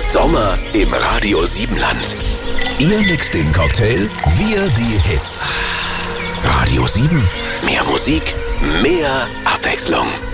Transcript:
Sommer im Radio 7 Land. Ihr mixt den Cocktail, wir die Hits. Radio 7, mehr Musik, mehr Abwechslung.